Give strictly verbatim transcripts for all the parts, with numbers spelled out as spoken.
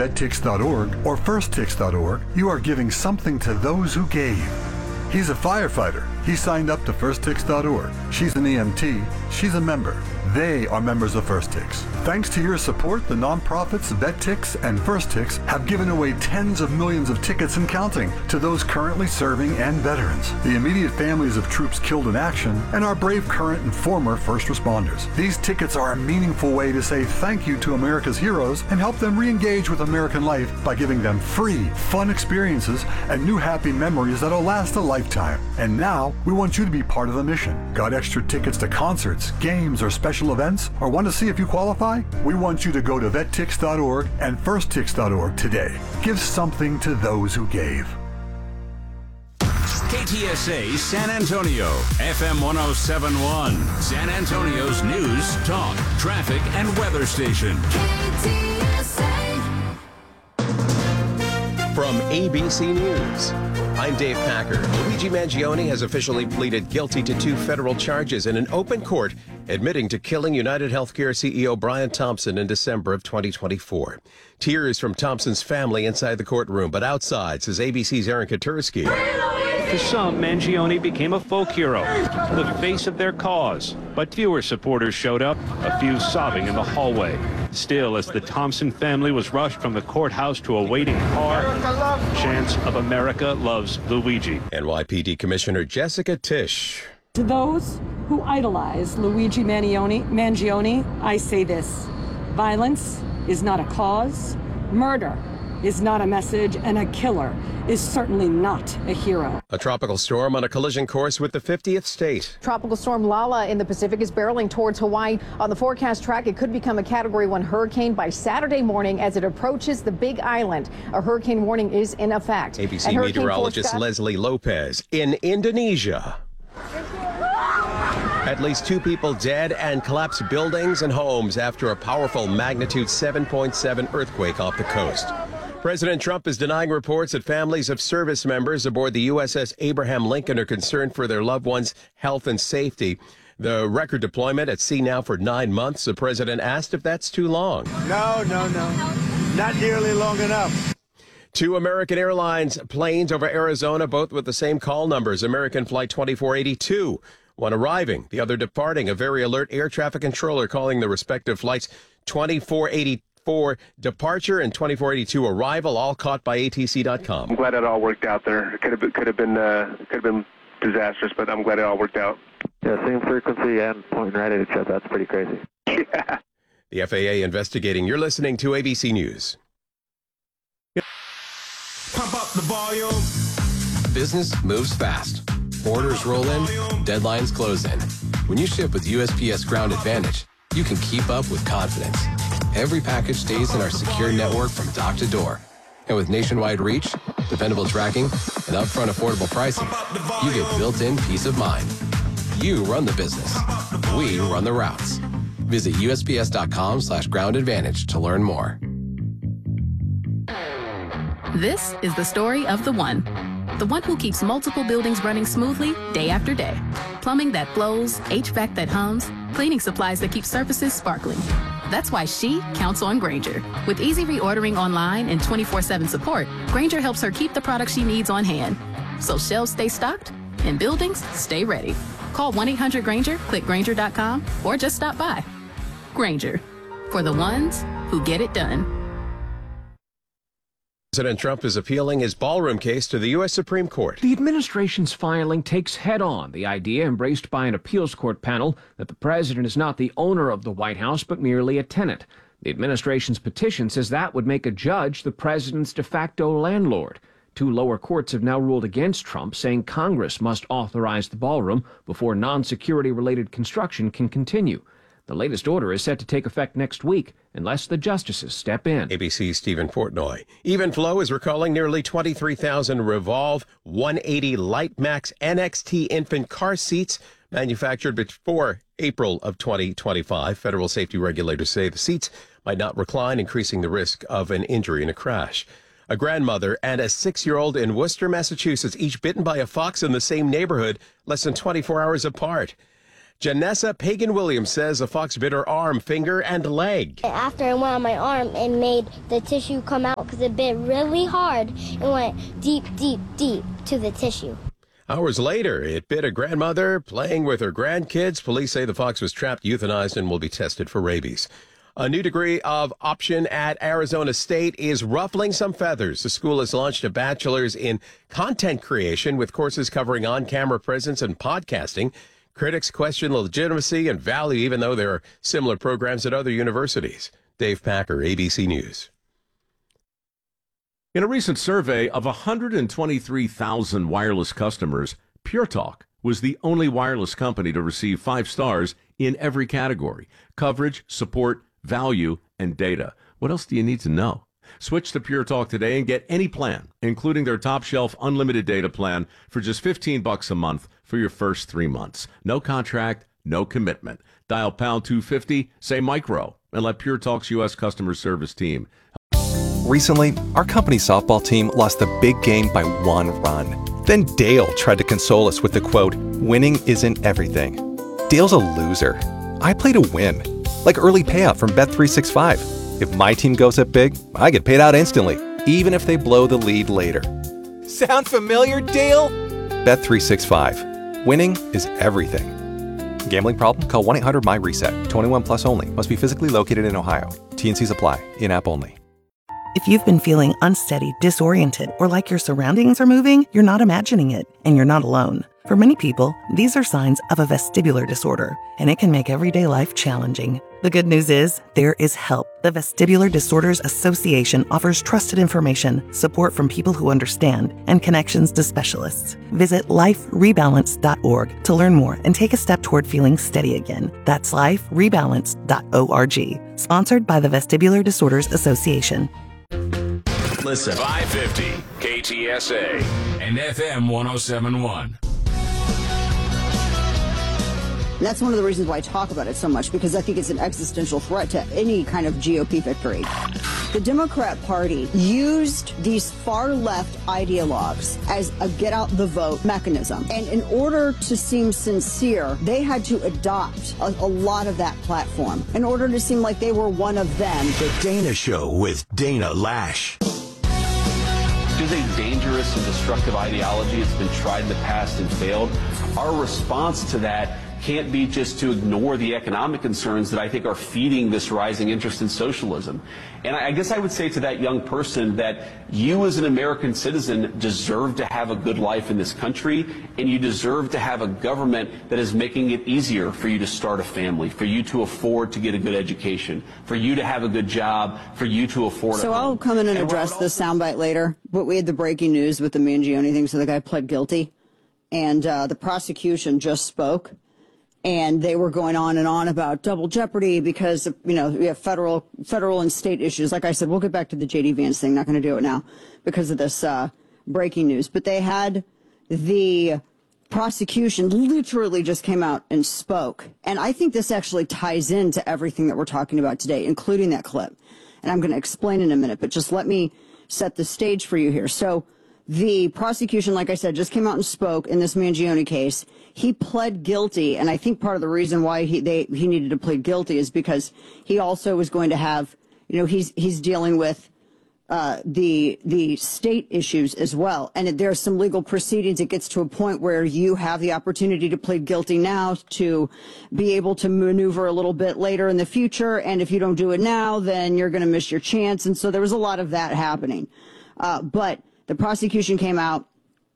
vet tix dot org or first tix dot org, you are giving something to those who gave. He's a firefighter. He signed up to first tix dot org. She's an E M T. She's a member. They are members of First Tix. Thanks to your support, the nonprofits VetTix and First Tix have given away tens of millions of tickets and counting to those currently serving and veterans, the immediate families of troops killed in action, and our brave current and former first responders. These tickets are a meaningful way to say thank you to America's heroes and help them re-engage with American life by giving them free, fun experiences and new happy memories that'll last a lifetime. And now, we want you to be part of the mission. Got extra tickets to concerts, games, or special events, or want to see if you qualify? We want you to go to vet tix dot org and first tix dot org today. Give something to those who gave. K T S A San Antonio, F M one oh seven point one, San Antonio's news, talk, traffic, and weather station. K T S A. From A B C News, I'm Dave Packer. Luigi Mangione has officially pleaded guilty to two federal charges in an open court, admitting to killing United Healthcare C E O Brian Thompson in December of twenty twenty-four. Tears from Thompson's family inside the courtroom, but outside, says A B C's Aaron Katursky. To some, Mangione became a folk hero, the face of their cause. But fewer supporters showed up, a few sobbing in the hallway. Still, as the Thompson family was rushed from the courthouse to a waiting car, chants of America loves Luigi. N Y P D Commissioner Jessica Tisch. To those who idolize Luigi Mangione, Mangione, I say this: violence is not a cause, murder is not a message, and a killer is certainly not a hero. A tropical storm on a collision course with the fiftieth state. Tropical storm Lala in the Pacific is barreling towards Hawaii. On the forecast track, it could become a Category one hurricane by Saturday morning as it approaches the Big Island. A hurricane warning is in effect. A B C meteorologist Leslie Lopez. In Indonesia, at least two people dead and collapsed buildings and homes after a powerful magnitude seven point seven earthquake off the coast. President Trump is denying reports that families of service members aboard the U S S Abraham Lincoln are concerned for their loved ones' health and safety. The record deployment at sea now for nine months. The president asked if that's too long. No, no, no. Not nearly long enough. Two American Airlines planes over Arizona, both with the same call numbers. American Flight twenty-four eighty-two. One arriving, the other departing. A very alert air traffic controller calling the respective flights twenty-four eighty-four departure and twenty-four eighty-two arrival, all caught by A T C dot com. I'm glad it all worked out there. It could have been, could have been, uh, could have been disastrous, but I'm glad it all worked out. Yeah, same frequency and pointing right at each other. That's pretty crazy. Yeah. The F A A investigating. You're listening to A B C News. Pump up the volume. Business moves fast. Orders roll in, deadlines close in. When you ship with U S P S Ground Advantage, you can keep up with confidence. Every package stays in our secure network from dock to door. And with nationwide reach, dependable tracking, and upfront affordable pricing, you get built-in peace of mind. You run the business. We run the routes. Visit U S P S dot com slash ground advantage to learn more. This is the story of the one. The one who keeps multiple buildings running smoothly day after day. Plumbing that flows, H V A C that hums, cleaning supplies that keep surfaces sparkling. That's why she counts on Grainger. With easy reordering online and twenty-four seven support, Grainger helps her keep the products she needs on hand. So shelves stay stocked and buildings stay ready. Call one eight hundred Grainger, click Grainger dot com, or just stop by. Grainger, for the ones who get it done. President Trump is appealing his ballroom case to the U S Supreme Court. The administration's filing takes head-on the idea embraced by an appeals court panel that the president is not the owner of the White House, but merely a tenant. The administration's petition says that would make a judge the president's de facto landlord. Two lower courts have now ruled against Trump, saying Congress must authorize the ballroom before non-security related construction can continue. The latest order is set to take effect next week, unless the justices step in. A B C's Stephen Portnoy. Even Flow is recalling nearly twenty-three thousand Revolve one eighty Light Max N X T infant car seats manufactured before April of twenty twenty-five. Federal safety regulators say the seats might not recline, increasing the risk of an injury in a crash. A grandmother and a six-year-old in Worcester, Massachusetts, each bitten by a fox in the same neighborhood, less than twenty-four hours apart. Janessa Pagan-Williams says a fox bit her arm, finger, and leg. After it went on my arm, it made the tissue come out because it bit really hard and went deep, deep, deep to the tissue. Hours later, it bit a grandmother playing with her grandkids. Police say the fox was trapped, euthanized, and will be tested for rabies. A new degree of option at Arizona State is ruffling some feathers. The school has launched a bachelor's in content creation with courses covering on-camera presence and podcasting. Critics question the legitimacy and value, even though there are similar programs at other universities. Dave Packer, A B C News. In a recent survey of one hundred twenty-three thousand wireless customers, Pure Talk was the only wireless company to receive five stars in every category: coverage, support, value, and data. What else do you need to know? Switch to Pure Talk today and get any plan, including their top shelf unlimited data plan, for just fifteen bucks a month for your first three months. No contract, no commitment. Dial pound two fifty, say micro, and let Pure Talk's U S customer service team. Recently, our company softball team lost the big game by one run. Then Dale tried to console us with the quote, "Winning isn't everything." Dale's a loser. I play to win. Like early payout from Bet three sixty-five. If my team goes up big, I get paid out instantly, even if they blow the lead later. Sound familiar, Dale? Bet three sixty-five. Winning is everything. Gambling problem? Call one eight hundred M Y reset. twenty-one plus only. Must be physically located in Ohio. T N Cs apply. In-app only. If you've been feeling unsteady, disoriented, or like your surroundings are moving, you're not imagining it, and you're not alone. For many people, these are signs of a vestibular disorder, and it can make everyday life challenging. The good news is, there is help. The Vestibular Disorders Association offers trusted information, support from people who understand, and connections to specialists. Visit life rebalance dot org to learn more and take a step toward feeling steady again. That's life rebalance dot org. Sponsored by the Vestibular Disorders Association. Listen. five fifty K T S A and F M one oh seven point one. And that's one of the reasons why I talk about it so much, because I think it's an existential threat to any kind of G O P victory. The Democrat Party used these far-left ideologues as a get-out-the-vote mechanism. And in order to seem sincere, they had to adopt a, a lot of that platform in order to seem like they were one of them. The Dana Show with Dana Lash. It is a dangerous and destructive ideology. It's been tried in the past and failed. Our response to that can't be just to ignore the economic concerns that I think are feeding this rising interest in socialism. And I guess I would say to that young person that you as an American citizen deserve to have a good life in this country, and you deserve to have a government that is making it easier for you to start a family, for you to afford to get a good education, for you to have a good job, for you to afford So a home. I'll come in and, and address the soundbite later, but we had the breaking news with the Mangione thing, so the guy pled guilty, and uh, the prosecution just spoke. And they were going on and on about double jeopardy because, you know, we have federal federal and state issues. Like I said, we'll get back to the J D Vance thing. Not going to do it now because of this uh, breaking news. But they had the prosecution literally just came out and spoke. And I think this actually ties into everything that we're talking about today, including that clip. And I'm going to explain in a minute, but just let me set the stage for you here. So the prosecution, like I said, just came out and spoke in this Mangione case. He pled guilty, and I think part of the reason why he they he needed to plead guilty is because he also was going to have, you know, he's he's dealing with uh, the the state issues as well, and there's some legal proceedings. It gets to a point where you have the opportunity to plead guilty now to be able to maneuver a little bit later in the future, and if you don't do it now, then you're going to miss your chance. And so there was a lot of that happening, uh, but the prosecution came out.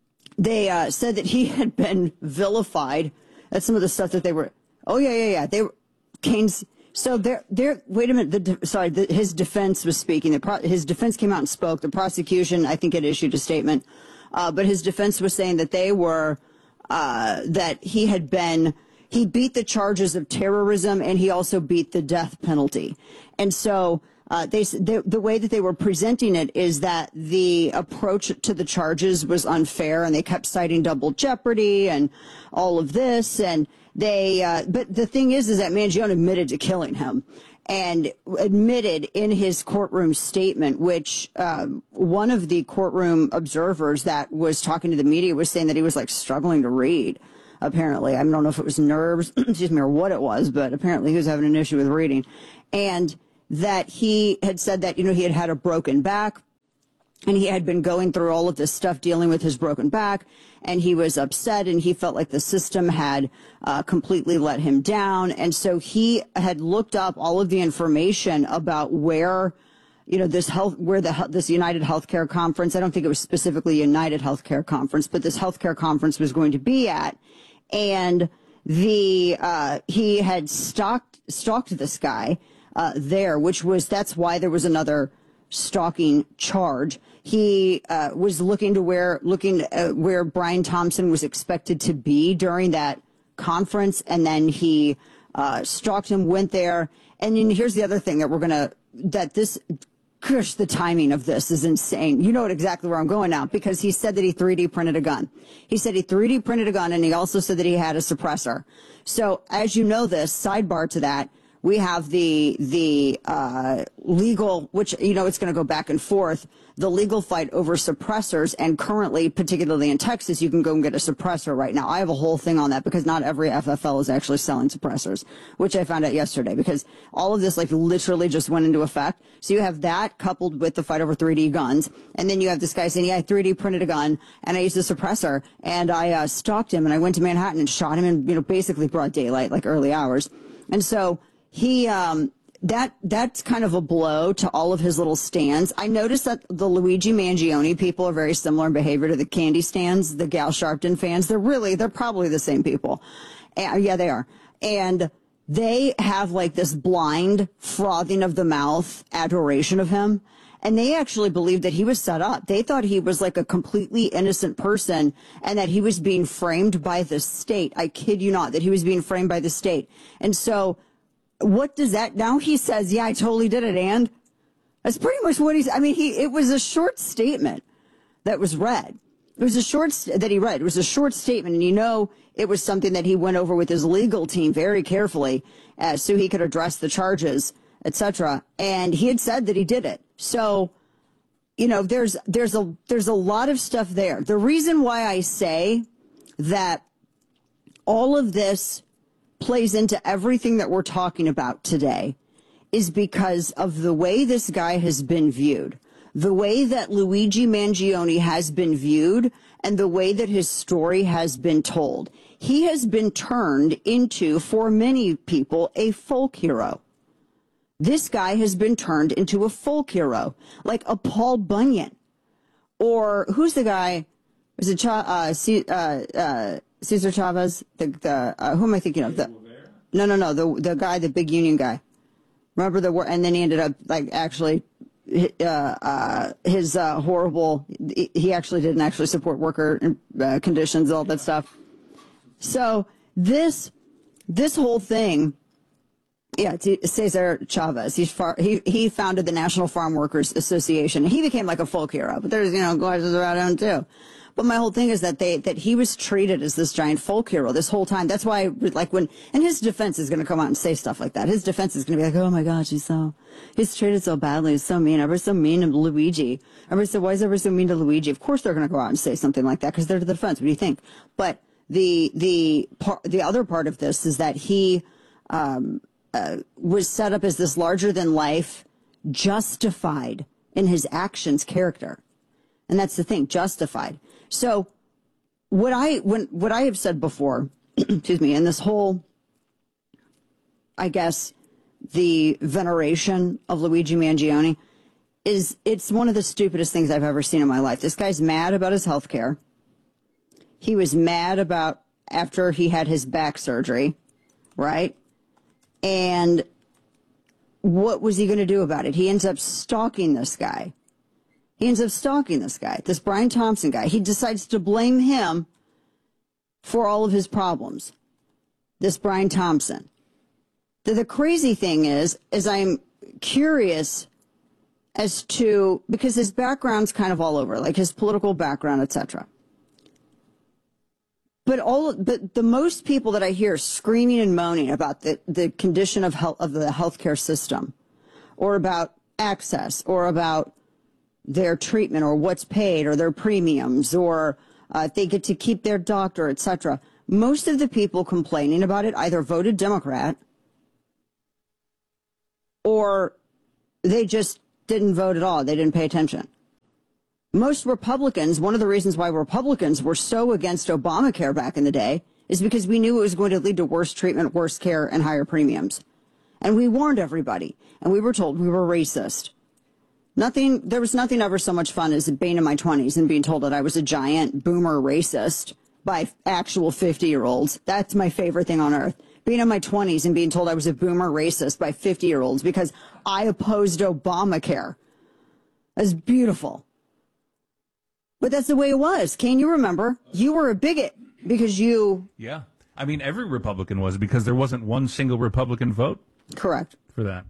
They uh, said that he had been vilified. That's some of the stuff that they were. Oh yeah, yeah, yeah. They were Kane's. So there, there. Wait a minute. The, sorry, the, his defense was speaking. The pro, his defense came out and spoke. The prosecution, I think, had issued a statement, uh, but his defense was saying that they were uh, that he had been. He beat the charges of terrorism, and he also beat the death penalty, and so. Uh, they, they, the way that they were presenting it is that the approach to the charges was unfair, and they kept citing double jeopardy and all of this. And they, uh, but the thing is, is that Mangione admitted to killing him, and admitted in his courtroom statement, which um, one of the courtroom observers that was talking to the media was saying that he was like struggling to read. apparently. I don't know if it was nerves, excuse me, or what it was, but apparently he was having an issue with reading. And that he had said that, you know, he had had a broken back, and he had been going through all of this stuff dealing with his broken back, and he was upset, and he felt like the system had uh, completely let him down. And so he had looked up all of the information about where, you know, this health, where the this United Healthcare Conference, I don't think it was specifically United Healthcare Conference, but this healthcare conference was going to be at. And the uh, he had stalked stalked this guy uh, there, which was, that's why there was another stalking charge. He uh, was looking to where looking uh, where Brian Thompson was expected to be during that conference, and then he uh, stalked him, went there. And then here's the other thing that we're gonna that this. Gosh, the timing of this is insane. You know exactly where I'm going now, because he said that he three D printed a gun. He said he three D printed a gun, and he also said that he had a suppressor. So as you know this, sidebar to that, we have the the uh, legal, which, you know, it's going to go back and forth, the legal fight over suppressors. And currently, particularly in Texas, you can go and get a suppressor right now. I have a whole thing on that, because not every F F L is actually selling suppressors, which I found out yesterday, because all of this like literally just went into effect. So you have that coupled with the fight over three D guns. And then you have this guy saying, yeah, I three D printed a gun, and I used a suppressor, and I uh, stalked him, and I went to Manhattan and shot him in, you know, basically broad daylight, like early hours. And so He, um, that, that's kind of a blow to all of his little stands. I noticed that the Luigi Mangione people are very similar in behavior to the candy stands, the Gal Sharpton fans. They're really, they're probably the same people. And, yeah, they are. And they have like this blind frothing of the mouth adoration of him. And they actually believed that he was set up. They thought he was like a completely innocent person, and that he was being framed by the state. I kid you not, that he was being framed by the state. And so, what does that, now he says, yeah, I totally did it, and that's pretty much what he's, I mean, he, it was a short statement that was read. It was a short, that he read. It was a short statement, and you know, it was something that he went over with his legal team very carefully, uh, so he could address the charges, et cetera. And he had said that he did it. So, you know, there's, there's a, there's a lot of stuff there. The reason why I say that all of this plays into everything that we're talking about today is because of the way this guy has been viewed, the way that Luigi Mangione has been viewed, and the way that his story has been told. He has been turned into, for many people, a folk hero. This guy has been turned into a folk hero, like a Paul Bunyan. Or who's the guy? Was it Cha- uh, C- uh, uh, Cesar Chavez? The, the uh, who am I thinking of? The, no, no, no. The the guy, the big union guy. Remember the and then he ended up like actually, uh, uh, his uh, horrible. He actually didn't actually support worker uh, conditions, all that stuff. So this this whole thing. Yeah, it's Cesar Chavez. He's far, he he founded the National Farm Workers Association. He became like a folk hero, but there's, you know, guys around him too. But my whole thing is that they that he was treated as this giant folk hero this whole time. That's why, like, when, and his defense is going to come out and say stuff like that. His defense is going to be like, oh my gosh, he's so, he's treated so badly. He's so mean. Everybody's so mean to Luigi. Everybody's so, why is everybody so mean to Luigi? Of course they're going to go out and say something like that because they're to the defense. What do you think? But the the part, the other part of this is that he um, uh, was set up as this larger than life, justified in his actions character, and that's the thing, justified. So what I when what I have said before, excuse me, in this whole, I guess, the veneration of Luigi Mangione is it's one of the stupidest things I've ever seen in my life. This guy's mad about his health care. He was mad about after he had his back surgery, right? And what was he going to do about it? He ends up stalking this guy. He ends up stalking this guy, this Brian Thompson guy. He decides to blame him for all of his problems, this Brian Thompson. The, the crazy thing is, is I'm curious as to, because his background's kind of all over, like his political background, et cetera. But all, but the most people that I hear screaming and moaning about the, the condition of health, of the healthcare system, or about access, or about their treatment, or what's paid, or their premiums, or uh, if they get to keep their doctor, et cetera. most of the people complaining about it either voted Democrat or they just didn't vote at all. They didn't pay attention. Most Republicans, one of the reasons why Republicans were so against Obamacare back in the day is because we knew it was going to lead to worse treatment, worse care, and higher premiums. And we warned everybody, and we were told we were racist. Nothing, there was nothing ever so much fun as being in my twenties and being told that I was a giant boomer racist by actual fifty-year-olds. That's my favorite thing on earth. Being in my twenties and being told I was a boomer racist by fifty-year-olds because I opposed Obamacare. That's beautiful. But that's the way it was. Can you remember? You were a bigot because you... Yeah. I mean, every Republican was, because there wasn't one single Republican vote. Correct. For that.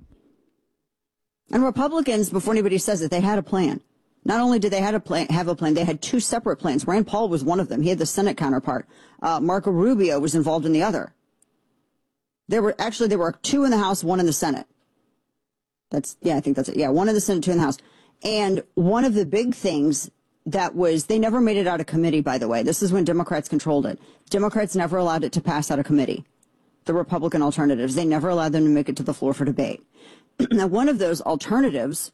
And Republicans, before anybody says it, they had a plan. Not only did they have a plan, have a plan, they had two separate plans. Rand Paul was one of them. He had the Senate counterpart. Uh, Marco Rubio was involved in the other. There were actually, there were two in the House, one in the Senate. That's, yeah, I think that's it. Yeah, one in the Senate, two in the House. And one of the big things that was, they never made it out of committee, by the way. This is when Democrats controlled it. Democrats never allowed it to pass out of committee. The Republican alternatives, they never allowed them to make it to the floor for debate. Now, one of those alternatives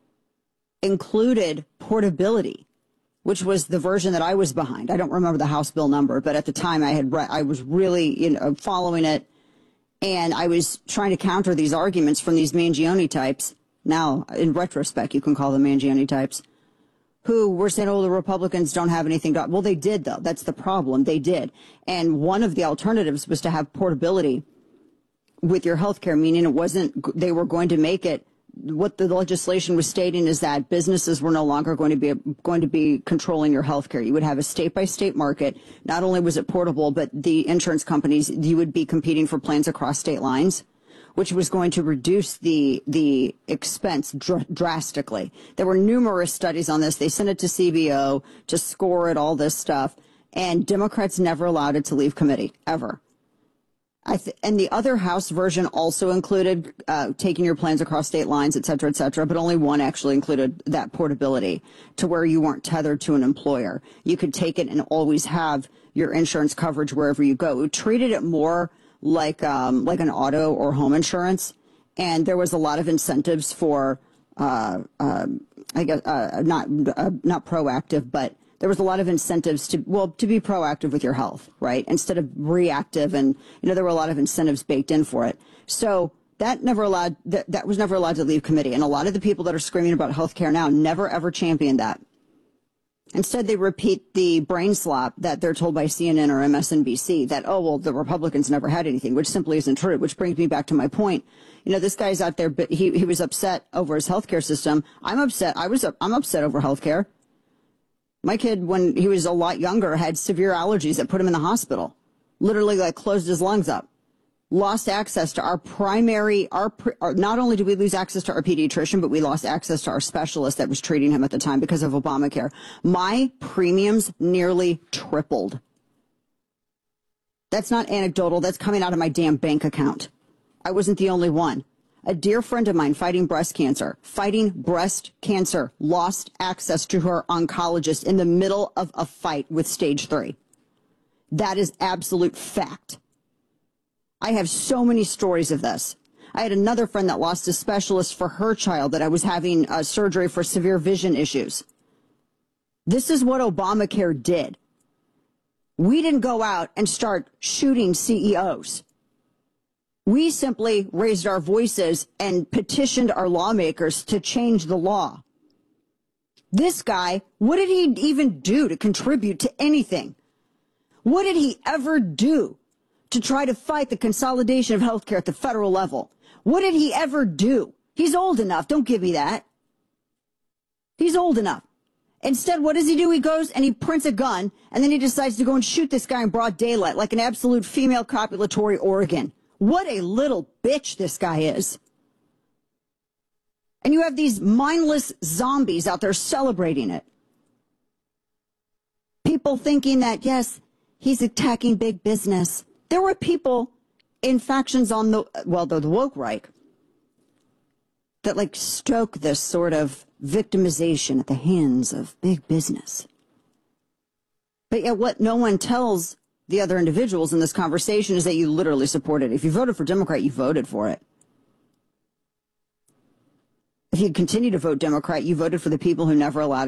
included portability, which was the version that I was behind. I don't remember the House bill number, but at the time I had re- I was really, you know, following it, and I was trying to counter these arguments from these Mangione types. Now, in retrospect, you can call them Mangione types, who were saying, oh, the Republicans don't have anything to... Well, they did, though. That's the problem. They did. And one of the alternatives was to have portability with your health care, meaning it wasn't... They were going to make it... What the legislation was stating is that businesses were no longer going to be going to be controlling your health care. You would have a state-by-state market. Not only was it portable, but the insurance companies, you would be competing for plans across state lines, which was going to reduce the the expense dr- drastically. There were numerous studies on this. They sent it to C B O to score it, all this stuff, and Democrats never allowed it to leave committee, ever. I th- and the other House version also included uh, taking your plans across state lines, et cetera, et cetera, but only one actually included that portability to where you weren't tethered to an employer. You could take it and always have your insurance coverage wherever you go. We treated it more like um, like an auto or home insurance, and there was a lot of incentives for, uh, uh, I guess, uh, not uh, not proactive, but there was a lot of incentives to, well, to be proactive with your health, right? Instead of reactive, and, you know, there were a lot of incentives baked in for it. So that never allowed, that, that was never allowed to leave committee. And a lot of the people that are screaming about health care now never ever championed that. Instead, they repeat the brain slop that they're told by C N N or M S N B C that, oh, well, the Republicans never had anything, which simply isn't true, which brings me back to my point. You know, this guy's out there, but he, he was upset over his health care system. I'm upset. I was, I'm upset over health care. My kid, when he was a lot younger, had severe allergies that put him in the hospital. Literally, like, closed his lungs up. Lost access to our primary, our, our not only did we lose access to our pediatrician, but we lost access to our specialist that was treating him at the time because of Obamacare. My premiums nearly tripled. That's not anecdotal. That's coming out of my damn bank account. I wasn't the only one. A dear friend of mine fighting breast cancer, fighting breast cancer, lost access to her oncologist in the middle of a fight with stage three. That is absolute fact. I have so many stories of this. I had another friend that lost a specialist for her child that I was having uh, surgery for severe vision issues. This is what Obamacare did. We didn't go out and start shooting C E Os. We simply raised our voices and petitioned our lawmakers to change the law. This guy, what did he even do to contribute to anything? What did he ever do to try to fight the consolidation of healthcare at the federal level? What did he ever do? He's old enough. Don't give me that. He's old enough. Instead, what does he do? He goes and he prints a gun, and then he decides to go and shoot this guy in broad daylight like an absolute female copulatory organ. What a little bitch this guy is. And you have these mindless zombies out there celebrating it. People thinking that, yes, he's attacking big business. There were people in factions on the, well, the, the woke right that, like, stoke this sort of victimization at the hands of big business. But yet what no one tells the other individuals in this conversation is that you literally support it. If you voted for Democrat, you voted for it. If you continue to vote Democrat, you voted for the people who never allowed